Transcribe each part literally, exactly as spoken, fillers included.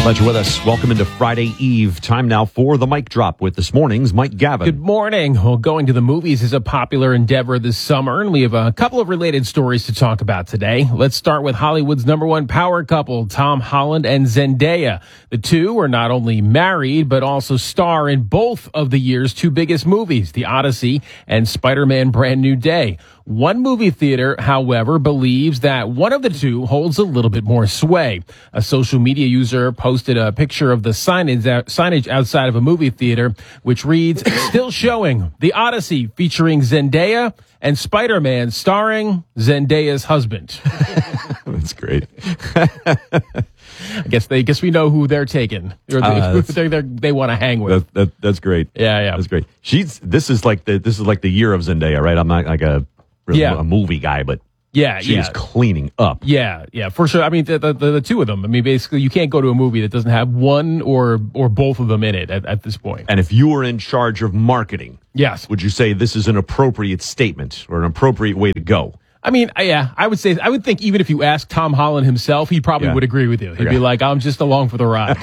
Glad you're with us. Welcome into Friday Eve. Time now for the Mic Drop with this morning's Mike Gavin. Good morning. Well, going to the movies is a popular endeavor this summer, and we have a couple of related stories to talk about today. Let's start with Hollywood's number one power couple, Tom Holland and Zendaya. The two are not only married, but also star in both of the year's two biggest movies, The Odyssey and Spider-Man Brand New Day. One movie theater, however, believes that one of the two holds a little bit more sway. A social media user posted a picture of the signage, signage outside of a movie theater, which reads, "Still showing The Odyssey featuring Zendaya and Spider-Man starring Zendaya's husband." That's great. I guess they guess we know who they're taking. Or they, Uh, they, they, they want to hang with. That, that, that's great. Yeah, yeah. That's great. She's. This is like the. This is like the year of Zendaya, right? I'm not like a, Yeah. a movie guy, but Yeah, she's yeah. cleaning up. Yeah, yeah, for sure. I mean, the, the, the two of them. I mean, basically, you can't go to a movie that doesn't have one or or both of them in it at, at this point. And if you were in charge of marketing, Yes. would you say this is an appropriate statement or an appropriate way to go? I mean, I- yeah, I would say, I would think even if you asked Tom Holland himself, he probably Yeah. would agree with you. He'd Okay. be like, I'm just along for the ride.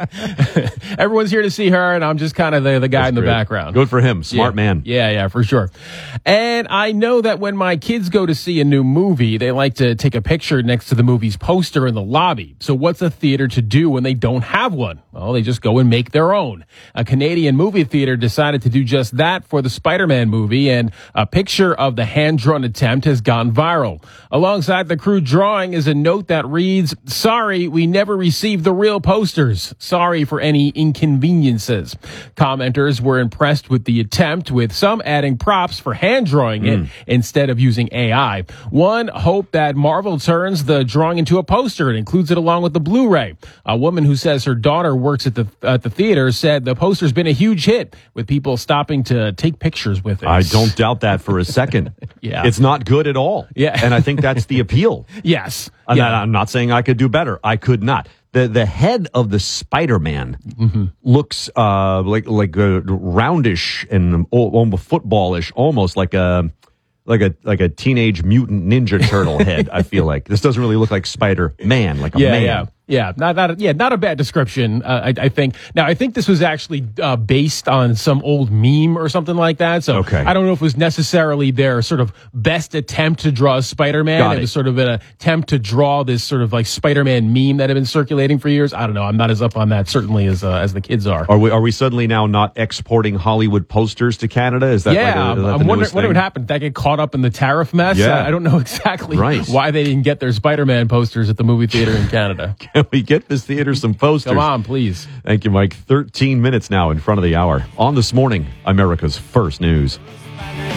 Everyone's here to see her, and I'm just kind of the, the guy That's in the great. background. Good for him. Smart Yeah. man. Yeah, yeah, for sure. And I know that when my kids go to see a new movie, they like to take a picture next to the movie's poster in the lobby. So what's a theater to do when they don't have one? Well, they just go and make their own. A Canadian movie theater decided to do just that for the Spider-Man movie, and a picture of the hand-drawn attempt has gone viral. Alongside the crew drawing is a note that reads, "Sorry, we never received the real posters. Sorry for any inconveniences." Commenters were impressed with the attempt, with some adding props for hand drawing it instead of using A I. One hoped that Marvel turns the drawing into a poster and includes it along with the Blu-ray. A woman who says her daughter works at the at the theater said the poster's been a huge hit, with people stopping to take pictures with it. I don't doubt that for a second. Yeah. It's not good at all. Yeah. And I think that's the appeal. Yes. I'm, Yeah. not, I'm not saying I could do better. I could not. The the head of the Spider-Man Mm-hmm. looks uh, like like a roundish and almost footballish, almost like a like a like a teenage mutant ninja turtle head. I feel like this doesn't really look like Spider-Man, like a Yeah, man. yeah, yeah. Not, not, yeah, not a bad description. Uh, I, I think. Now, I think this was actually uh, based on some old meme or something like that. So Okay. I don't know if it was necessarily their sort of best attempt to draw Spider-Man. Got It it. was sort of an attempt to draw this sort of like Spider-Man meme that had been circulating for years. I don't know. I'm not as up on that certainly as uh, as the kids are. Are we are we suddenly now not exporting Hollywood posters to Canada? Is that Yeah, like a, I'm, is that the I'm wondering newest what thing? would happen. Did that get caught up in the tariff mess? Yeah. I, I don't know exactly Right. why they didn't get their Spider-Man posters at the movie theater in Canada. Can we get this theater some posters? Come on, please. Thank you, Mike. thirteen minutes now in front of the hour. On This Morning, America's First News.